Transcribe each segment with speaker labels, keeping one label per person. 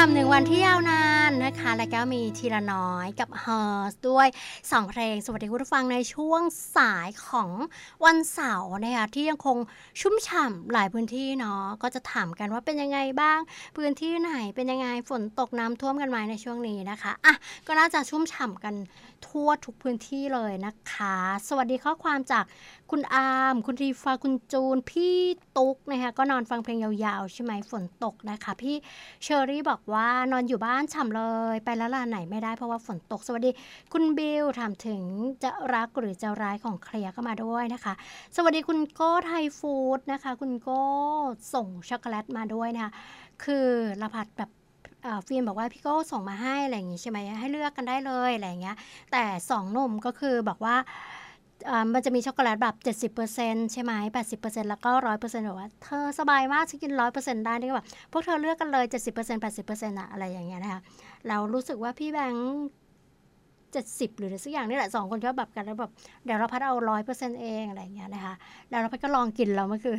Speaker 1: ำหนึ่งวันที่ยาวนานนะคะและก็มีทีละน้อยกับ Hers ด้วย2เพลงสวัสดีคุณผู้ฟังในช่วงสายของวันเสาร์นะคะที่ยังคงชุ่มฉ่ำหลายพื้นที่เนาะก็จะถามกันว่าเป็นยังไงบ้างพื้นที่ไหนเป็นยังไงฝนตกน้ำท่วมกันไหมในช่วงนี้นะคะอ่ะก็น่าจะชุ่มฉ่ำกันทั่วทุกพื้นที่เลยนะคะสวัสดีข้อความจากคุณอาร์มคุณรีฟาคุณจูนพี่ตุ๊กนะคะก็นอนฟังเพลงยาวๆใช่ไหมฝนตกนะคะพี่เชอรี่บอกว่านอนอยู่บ้านฉ่ำเลยไปแล้วล่ะไหนไม่ได้เพราะว่าฝนตกสวัสดีคุณบิลถามถึงจะรักหรือจะร้ายของเคลียร์ก็มาด้วยนะคะสวัสดีคุณโก้ไทยฟู้ดนะคะคุณโก้ส่งช็อกโกแลตมาด้วยนะคะคือละพัดแบบฟิล์มบอกว่าพี่โก้ส่งมาให้อะไรอย่างงี้ใช่ไหมให้เลือกกันได้เลยอะไรอย่างเงี้ยแต่2หนุ่มก็คือบอกว่ามันจะมีช็อกโกแลตแบบ 70% ใช่ไหม 80% แล้วก็ 100% บอกว่าเธอสบายมากฉันกิน 100% ได้นี่ก็แบบพวกเธอเลือกกันเลย 70% 80% อะอะไรอย่างเงี้ยนะคะเรารู้สึกว่าพี่แบงค์70หรือสักอย่างนี่แหละ2คนชอบแบบกันแล้วแบบเดี๋ยวเราพัดเอา 100% เองอะไรอย่างเงี้ยนะคะแล้วเราพัดก็ลองกินแล้วเมื่อคืน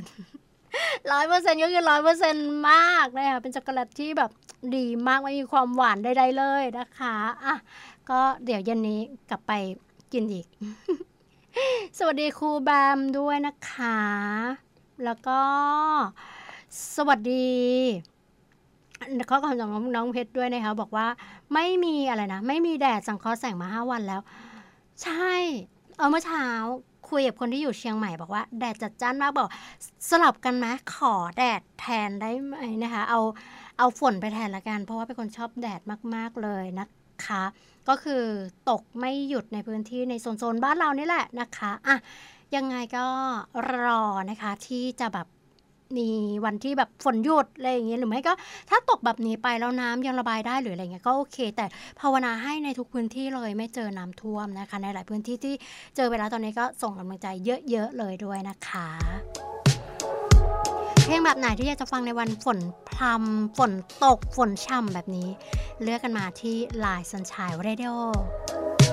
Speaker 1: 100% ก็คือ 100% มากนะคะเป็นช็อกโกแลตที่แบบดีมากไม่มีความหวานใดๆเลยนะคะอ่ะก็เดี๋ยวเย็นนี้กลับไปกินอีก สวัสดีครูแบมด้วยนะคะแล้วก็สวัสดีข้อความจากน้องเพชรด้วยนะคะบอกว่าไม่มีอะไรนะไม่มีแดดสังเคราะห์แสงมา5 วันแล้วใช่เมื่อเช้าคุยกับคนที่อยู่เชียงใหม่บอกว่าแดดจัดจ้านมากบอกสลับกันไหมขอแดดแทนได้ไหมนะคะเอาฝนไปแทนละกันเพราะว่าเป็นคนชอบแดดมากๆเลยนะคะก็คือตกไม่หยุดในพื้นที่ในโซนบ้านเรานี่แหละนะคะอ่ะยังไงก็รอนะคะที่จะแบบมีวันที่แบบฝนหยุดอะไรอย่างเงี้ยหรือไม่ก็ถ้าตกแบบนี้ไปแล้วน้ำยังระบายได้หรืออะไรเงี้ยก็โอเคแต่ภาวนาให้ในทุกพื้นที่เลยไม่เจอน้ำท่วมนะคะในหลายพื้นที่ที่เจอไปแล้วตอนนี้ก็ส่งกำลังใจเยอะๆเลยด้วยนะคะเพลงแบบไหนที่อยากจะฟังในวันฝนพรำฝนตกฝนช่ำแบบนี้เลือกกันมาที่ LINE Sunshine Radio